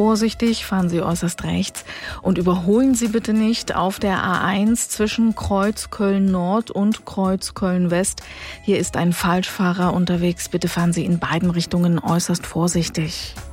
vorsichtig, fahren Sie äußerst rechts und überholen Sie bitte nicht auf der A1 zwischen Kreuz Köln-Nord und Kreuz Köln-West. Hier ist ein Falschfahrer unterwegs. Bitte fahren Sie in beiden Richtungen äußerst vorsichtig.